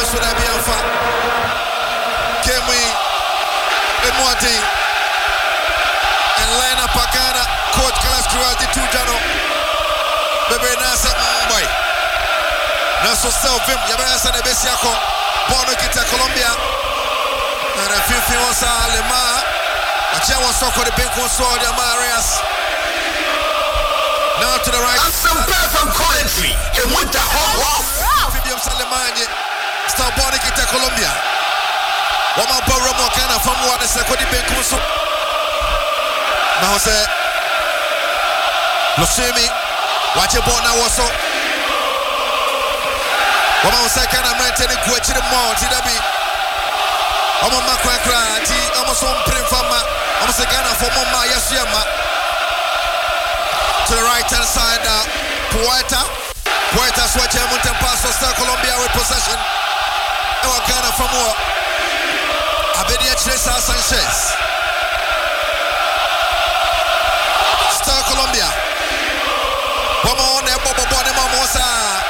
so that be alpha. Came we Emwati and line up Akana, coach Kalas Cruelty 2 Jano. Bebe Nasa Mumbai. Naso self him, Yabasa de Besiako, Bono Kita Colombia. And a few was Lema. Achawa Soko the Benko Sword Marias. Now to the right. And some pair from Coventry. And with the whole Fibium Salemani. Star Bono Kita Colombia. Wama Boromo Kana from what is a Kodi Benko Sword. Now say Losimi. Watch your ball now also. Wama was a kind of maintain it to the mount. Tidabi. I'm on my crack. I'm on some print for my. I'm a Ghana for Mama Yasuyama. To the right hand side now. Puerta switch and Mountain pass for Star Colombia with possession. And Ghana for more. Abedia Teresa Sanchez. Star Colombia. One more on there, Bobo Bonimosa.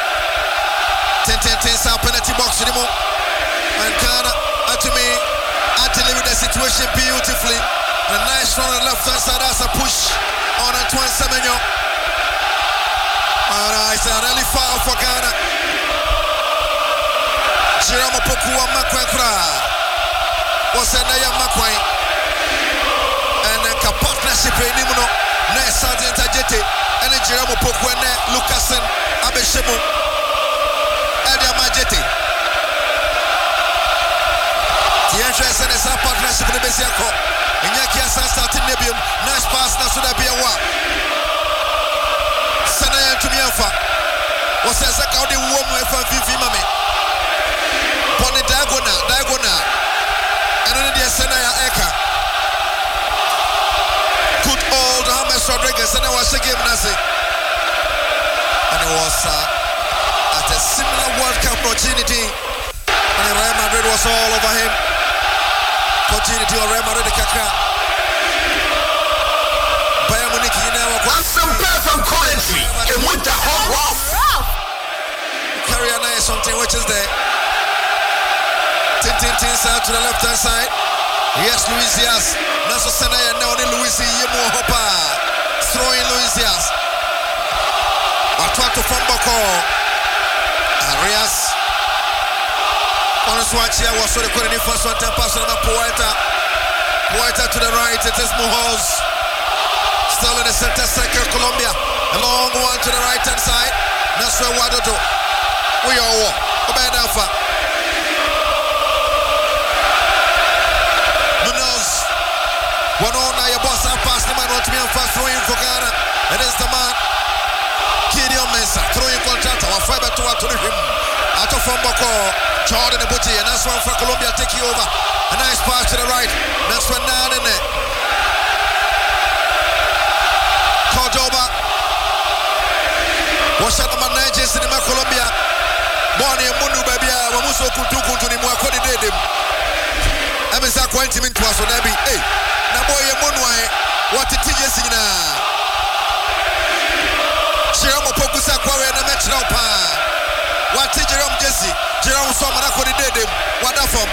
10 penalty box anymore. And Ghana, to me, I delivered the situation beautifully. A nice run on the left hand side. That's a push on Antoine Semenyo. Alright, it's really far for Ghana. Jerome Opoku and Makwankra. What's that? Makwan. And then a partnership in Nimuno. Next Sergeant Ajete. And then Jerome Opoku and Lucasen Abeshemu. Elia Majete. The entrance and a partnership in the Besiako. Inyaki Asa starting Nebium. Nice pass now so that be a walk. Sanaya to Miafa. Was a second woman from Fifi Mami. Pony Diagonal. And only the Sanaya Eka. Good old James Rodriguez. And I was shaking Nasi. And it was at a similar World Cup opportunity. And Real Madrid was all over him. Opportunity of Real Madrid Kaka. Bayern Munich and some pair from Coventry. And with the whole carry a nice something which is there. Tin side to the left hand side. Yes, Luis Diaz. Naso Senaya now in Luis Yemo Hopa. Throwing Luis Diaz. Atuato Fomboko. Arias. On the swatch here was so the first one time pass on Puerta to the right. It is Muhoz. Still in the center circle, Colombia. A long one to the right hand side. That's where Wadodo. We are war. Obey Alpha. Munoz. One on now your boss. I passed the man on to me and fast throwing for Ghana. It is the man. Gideon Mensah throwing contract. Our fiber to him. Out of Fomboko. Jordan Ebuti, and that's one for Colombia taking over. A nice pass to the right. That's one down in there. Cordoba. What's up, my Nigerians in Colombia? Bonnie and Munu, baby. Wamuso Kutu ni Mwakoni did him. I'm in Saquantim into us on Abby. Hey, now boy, Munu, what did you see now? Jerome Pokusa Kwawe and the Metro Pa. What did Jerome Jesse? Jerome Somana could did him. What that from?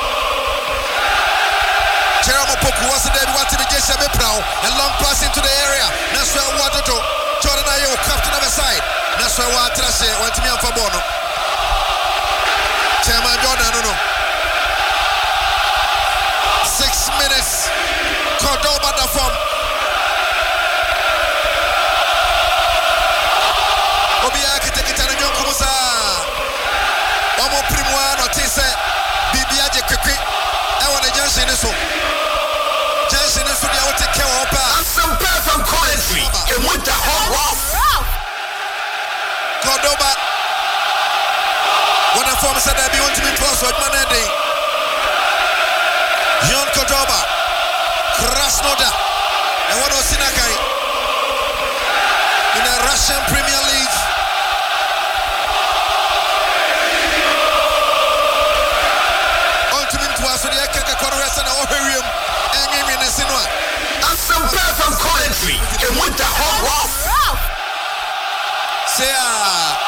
Jerome Opoku was there. What did Jesse be proud? A long pass into the area. That's where Wadodo. Jordan Ayo, captain of the side. That's where Watrase went to me on Fabono. Chairman Jordan, no. 6 minutes. Cordoba the form. Obiaki take it and Kumusa. Omo Primoa notice Bibiaje Kiki. I want a Johnson so. Johnson is to be able to take care of and some pair from Coventry. And with the whole Cordoba. What a form said I be want to be close with Manedi. Yon Cordoba. Krasnodar. And what was Sinakai in the Russian Premier League. So the Ekaka Congress and Oharium and Amy Nesinwa. And some pair from Coventry. And with the whole Say,